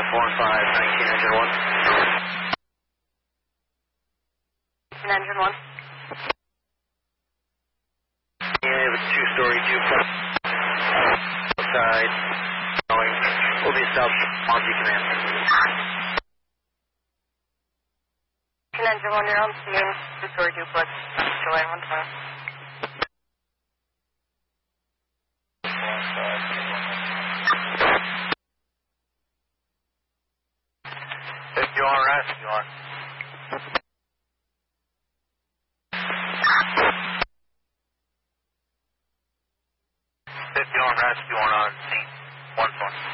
4 and 5, 19 engine 1. Engine 1. Yeah, it was a two-story duplex. Outside, going. We'll be south Monty Command. Engine 1, you're on scene. Two-story duplex. July 112. 50 on rescue on. 50 on rescue on scene. 1 1.